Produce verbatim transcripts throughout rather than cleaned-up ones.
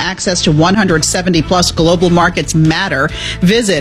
access to one hundred seventy plus global markets matter. Visit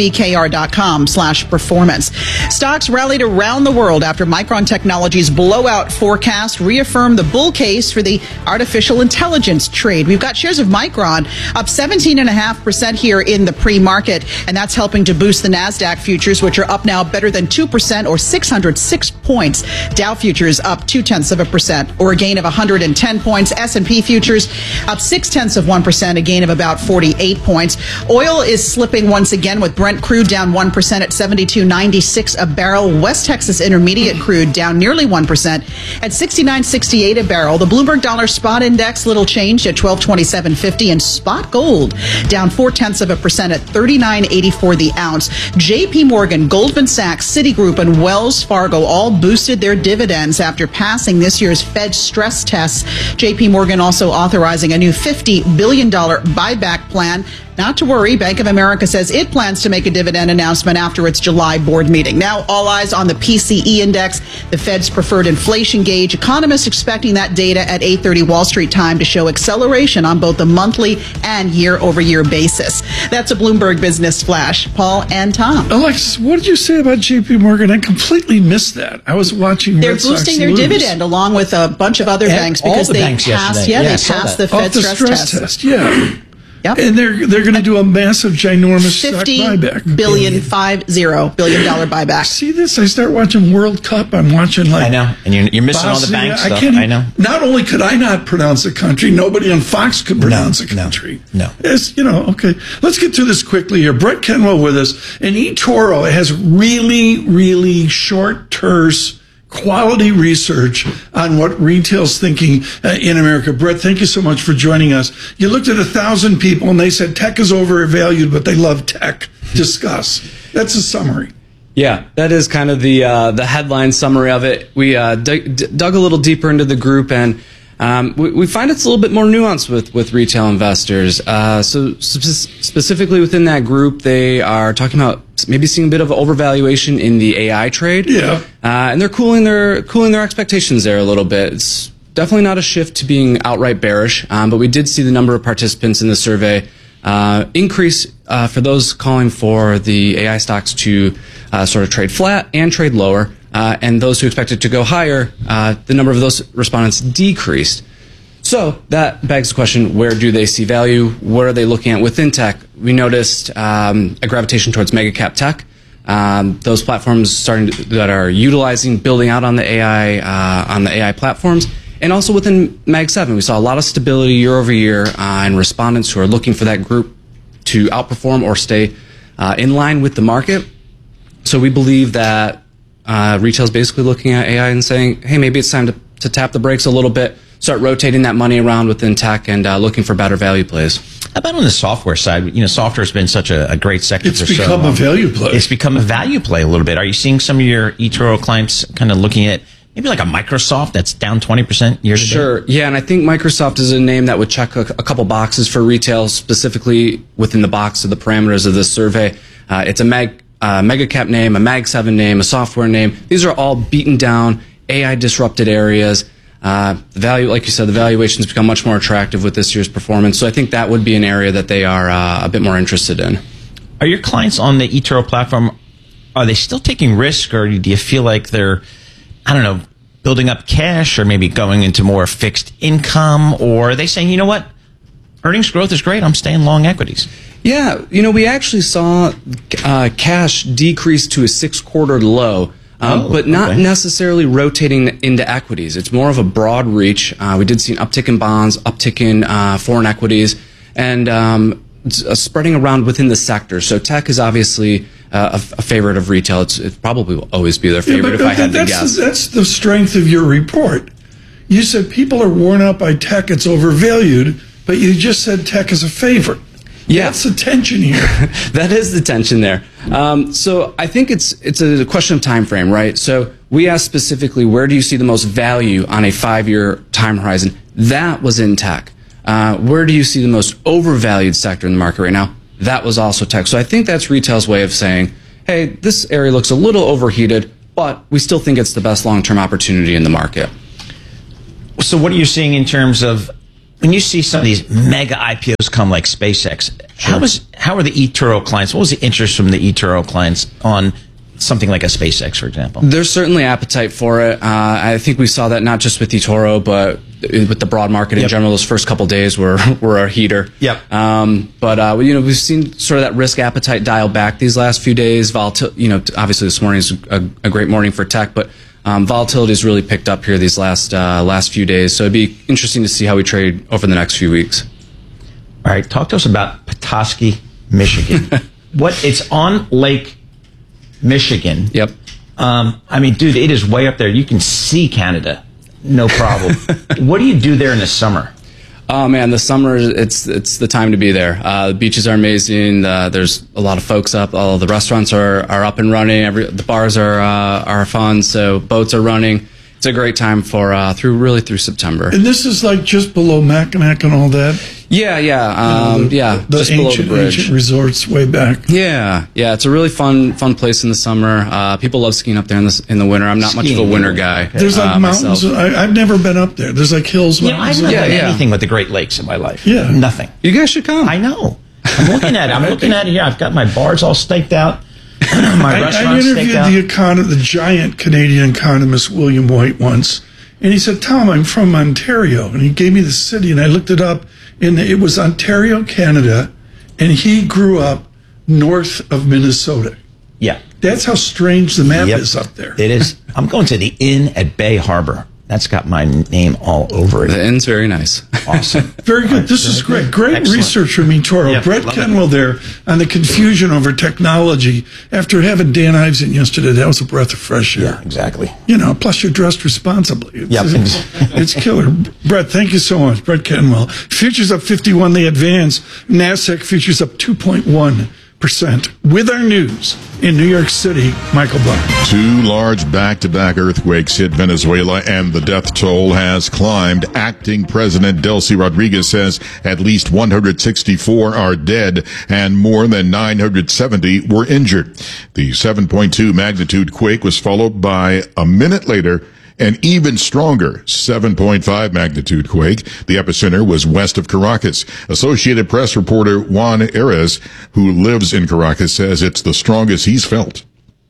ibkr.com slash performance. Stocks rallied around the world after Micron Technology's blowout forecast reaffirmed the bull case for the artificial intelligence trade. We've got shares of Micron up seventeen point five percent here in the pre-market, and that's helping to boost the NASDAQ futures, which are up now better than two percent or six hundred six points. Dow futures up two-tenths of a percent or a gain of one hundred ten points. S and P futures up six-tenths of one percent, a gain of about forty-eight points. Oil is slipping once again, with Brent crude down one percent at seventy-two ninety-six a barrel. West Texas Intermediate crude down nearly one percent at sixty-nine sixty-eight a barrel. The Bloomberg Dollar Spot Index little changed at twelve twenty-seven fifty, and spot gold down four-tenths of a percent at thirty-nine eighty-four the ounce. J P Morgan, Goldman Sachs, Citigroup, and Wells Fargo all boosted their dividends after passing this year's Fed stress tests. J P Morgan also authorizing a new fifty billion dollars buyback plan. Not to worry, Bank of America says it plans to make a dividend announcement after its July board meeting. Now, all eyes on the P C E index, the Fed's preferred inflation gauge. Economists expecting that data at eight thirty Wall Street time to show acceleration on both the monthly and year-over-year basis. That's a Bloomberg Business Flash. Paul and Tom. Alexis, what did you say about J P Morgan? I completely missed that. I was watching They're Red boosting Sox their lose. dividend along with a bunch of other And banks all because the they banks passed, yesterday. yeah, Yeah, I they saw passed that. the Off Fed the stress, stress test. test, yeah. Yep. And they're they're going to do a massive, ginormous stock fifty buyback. billion, five zero billion dollar buyback. See this? I start watching World Cup. I'm watching like I know, and you're, you're missing all the Bosnia. bank I stuff. can't. I know. Not only could I not pronounce a country, nobody on Fox could pronounce a country. No, no. It's, you know, okay. Let's get through this quickly here. Brett Kenwell with us, and eToro has really, really short, terse, quality research on what retail's thinking uh, in America. Brett, thank you so much for joining us. You looked at a thousand people and they said tech is overvalued, but they love tech. Discuss. That's a summary. Yeah, that is kind of the uh, the headline summary of it. We uh, dug, dug a little deeper into the group, and um, we, we find it's a little bit more nuanced with, with retail investors. Uh, so spe- specifically within that group, they are talking about maybe seeing a bit of overvaluation in the A I trade. Yeah. Uh, and they're cooling their cooling their expectations there a little bit. It's definitely not a shift to being outright bearish, um, but we did see the number of participants in the survey uh, increase uh, for those calling for the A I stocks to uh, sort of trade flat and trade lower. Uh, and those who expected to go higher, uh, the number of those respondents decreased. So that begs the question, where do they see value? What are they looking at within tech? We noticed um, a gravitation towards mega cap tech. Um, those platforms starting to, that are utilizing, building out on the A I uh, on the A I platforms, and also within Mag seven, we saw a lot of stability year over year uh, and respondents who are looking for that group to outperform or stay uh, in line with the market. So we believe that uh, retail is basically looking at A I and saying, hey, maybe it's time to, to tap the brakes a little bit, start rotating that money around within tech and uh, looking for better value plays. How about on the software side? You know, software has been such a, a great sector It's for so become long. a value play. It's become a value play a little bit. Are you seeing some of your eToro clients kind of looking at maybe like a Microsoft that's down twenty percent year to date? Sure. Yeah, and I think Microsoft is a name that would check a, a couple boxes for retail, specifically within the box of the parameters of this survey. Uh, it's a mag, uh, mega cap name, a Mag seven name, a software name. These are all beaten down, A I disrupted areas. Uh, the value, like you said, the valuations become much more attractive with this year's performance. So I think that would be an area that they are uh, a bit more interested in. Are your clients on the eToro platform, are they still taking risk, or do you feel like they're, I don't know, building up cash, or maybe going into more fixed income, or are they saying, you know what, earnings growth is great, I'm staying long equities? Yeah, you know, we actually saw uh, cash decrease to a six-quarter low. Um, Oh, but not okay. necessarily rotating into equities. It's more of a broad reach. Uh, we did see an uptick in bonds, uptick in uh, foreign equities, and um, it's, uh, spreading around within the sector. So tech is obviously uh, a, a favorite of retail. It's, it probably will always be their Yeah, favorite but if I had to that's, guess. that's the strength of your report. You said people are worn out by tech, it's overvalued, but you just said tech is a favorite. Yeah. That's the tension here. That is the tension there. Um, so I think it's it's a question of time frame, right? So we asked specifically, where do you see the most value on a five-year time horizon? That was in tech. Uh, where do you see the most overvalued sector in the market right now? That was also tech. So I think that's retail's way of saying, hey, this area looks a little overheated, but we still think it's the best long-term opportunity in the market. So what are you seeing in terms of when you see some of these mega I P Os come like SpaceX, sure. how was how are the eToro clients? What was the interest from the eToro clients on something like a SpaceX, for example? There's certainly appetite for it. Uh, I think we saw that not just with eToro, but with the broad market in yep. general. Those first couple days were were a heater. Yep. Um, but uh, you know, we've seen sort of that risk appetite dial back these last few days. Volatility. You know, obviously this morning is a, a great morning for tech, but um, volatility has really picked up here these last uh, last few days. So it'd be interesting to see how we trade over the next few weeks. All right, talk to us about Petoskey, Michigan. What it's on Lake Michigan. Yep. Um, I mean, dude, it is way up there. You can see Canada, no problem. What do you do there in the summer? Oh man, the summer, it's it's the time to be there. Uh, the beaches are amazing. Uh, there's a lot of folks up. All the restaurants are, are up and running. Every the bars are uh, are fun. So boats are running. It's a great time for uh, through really through September. And this is like just below Mackinac and all that. Yeah, yeah, um, you know, the, yeah. The just ancient, below the bridge. ancient resorts way back. Yeah, yeah. It's a really fun, fun place in the summer. Uh, people love skiing up there in the in the winter. I'm not Skiing, much of a winter guy. okay. There's like uh, mountains. myself. I, I've never been up there. There's like hills. Yeah, I've mountains. not Yeah, done yeah. anything with the Great Lakes in my life. Yeah. Nothing. You guys should come. I know. I'm looking at it. I'm looking at it here. I've got my bars all staked out. my I, restaurant I staked interviewed out. the econ- the giant Canadian economist William White once, and he said, "Tom, I'm from Ontario," and he gave me the city, and I looked it up, and it was Ontario, Canada, and he grew up north of Minnesota. Yeah. That's how strange the map Yep. is up there. It is. I'm going to the Inn at Bay Harbor. That's got my name all over The it. inn's very nice. Awesome. Very good. This is great. Great Excellent. research from eToro. Yeah, Brett love it. Kenwell there on the confusion over technology. After having Dan Ives in yesterday, that was a breath of fresh air. Yeah, exactly. You know, plus you're dressed responsibly. It's, Yep. it's, it's killer. Brett, thank you so much. Brett Kenwell. Futures up fifty-one, they advance. NASDAQ futures up two point one percent. With our news in New York City, Michael Barr. Two large back-to-back earthquakes hit Venezuela, and the death toll has climbed. Acting President Delcy Rodriguez says at least one hundred sixty-four are dead and more than nine hundred seventy were injured. The seven point two magnitude quake was followed by, a minute later, an even stronger seven point five magnitude quake. The epicenter was west of Caracas. Associated Press reporter Juan Arias, who lives in Caracas, says it's the strongest he's felt.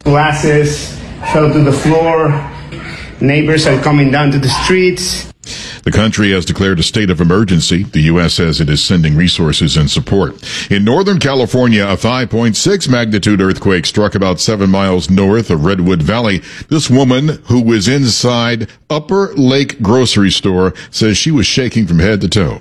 Glasses fell to the floor. Neighbors are coming down to the streets. The country has declared a state of emergency. The U S says it is sending resources and support. In Northern California, a five point six magnitude earthquake struck about seven miles north of Redwood Valley. This woman, who was inside Upper Lake grocery store, says she was shaking from head to toe.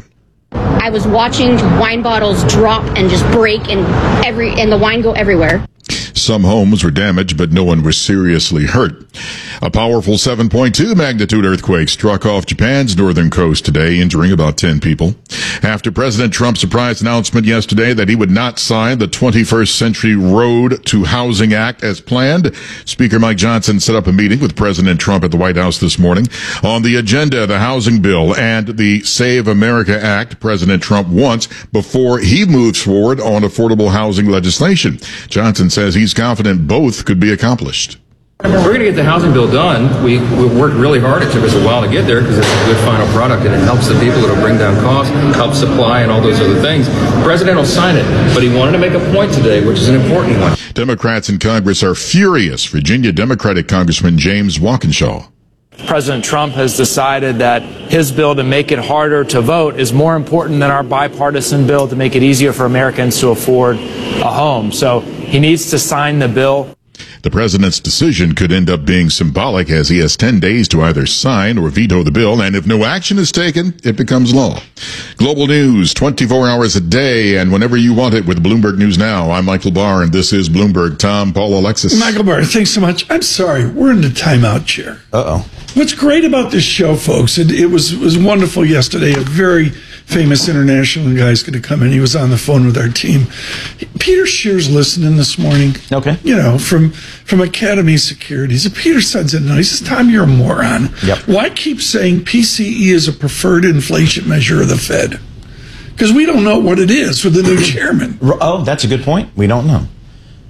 I was watching wine bottles drop and just break and every and the wine go everywhere. Some homes were damaged, but no one was seriously hurt. A powerful seven point two magnitude earthquake struck off Japan's northern coast today, injuring about ten people. After President Trump's surprise announcement yesterday that he would not sign the twenty-first Century Road to Housing Act as planned, Speaker Mike Johnson set up a meeting with President Trump at the White House this morning. On the agenda, the housing bill and the Save America Act President Trump wants before he moves forward on affordable housing legislation. Johnson says he's confident both could be accomplished. We're going to get the housing bill done. We, we worked really hard. It took us a while to get there because it's a good final product and it helps the people. It'll bring down costs, help supply, and all those other things. The president will sign it, but he wanted to make a point today, which is an important one. Democrats in Congress are furious. Virginia Democratic Congressman James Walkinshaw. President Trump has decided that his bill to make it harder to vote is more important than our bipartisan bill to make it easier for Americans to afford a home. So he needs to sign the bill. The president's decision could end up being symbolic, as he has ten days to either sign or veto the bill, and if no action is taken, it becomes law. Global news, twenty-four hours a day, and whenever you want it with Bloomberg News Now. I'm Michael Barr, and this is Bloomberg. Tom, Paul, Alexis. Michael Barr, thanks so much. I'm sorry, we're in the timeout chair. Uh-oh. What's great about this show, folks, it, it was was wonderful yesterday. A very famous international guy's going to come in. He was on the phone with our team. Peter Shear's listening this morning. Okay. You know, from from Academy Securities. And Peter says it, he says, Tom, you're a moron. Yep. Why keep saying P C E is a preferred inflation measure of the Fed? Because we don't know what it is for the new chairman. Oh, that's a good point. We don't know.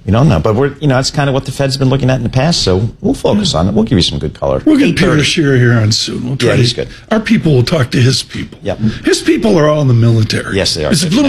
We don't know, but we're you know that's kind of what the Fed's been looking at in the past. So we'll focus on it. We'll give you some good color. We'll get Peter Scheer here on soon. We'll try Yeah, he's to, good. Our people will talk to his people. Yep. His people are all in the military. Yes, they are. It's a little